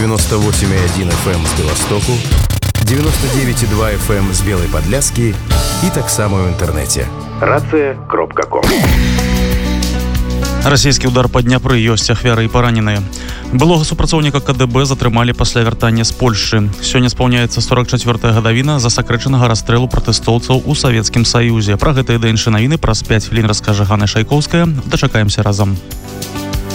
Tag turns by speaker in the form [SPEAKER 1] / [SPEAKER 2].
[SPEAKER 1] 98,1 FM з Беластоку, 99,2 FM з Белай Падляскі і таксама ў інтэрнэце. Рацыя.ком.
[SPEAKER 2] Расійскі ўдар па Дняпры, ёсць ахвяры і параненыя. Былога супрацоўніка КДБ затрымалі пасля вяртання з Польшчы. Сёння спаўняецца 44-я гадавіна засакрэчанага расстрэлу пратэстоўцаў у Савецкім Саюзе. Пра гэта і да іншыя навіны праз 5 хвілін раскажа Ганна Шайкоўская. Дачакаемся разам.